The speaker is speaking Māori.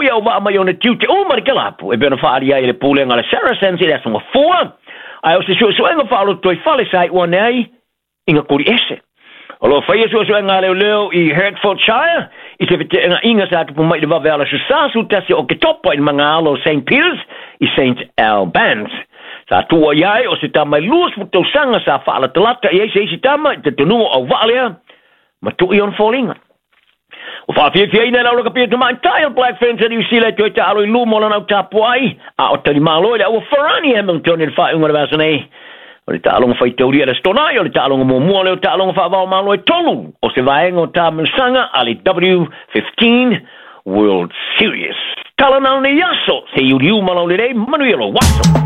ia o mai ona tiu te o marikalapu e bena whaari ai le pule ngala Saracens i asa ngā fua ai o se suenga whaalo toi whale sai ua nei inga kuri ese o lo whaia suenga leo i Hertfordshire i te vete inga sa tupu mai le waweala susasu tasi o ke topa i mga alo St. Piers i St. Albans sa tua iai o se tama i luas futou sanga sa whaala talata i eise isi tama i te tunua au waalea ma tui on fallinga o whawhiawhia ina lau raka pia tuma entire Black Fence New Zealand toi ta alo i lumo la nau tapuai a o tani malo i le ua Ferrani Hamilton i le whaunga le vasa nei o le ta'alonga whaitauria le stonai o le ta'alonga muamua le o ta'alonga whaavao malo e tolu o se vaenga o tāmansanga a le W15 World Series. Talanau ne yaso se iuriu malau le rei manuelo waso.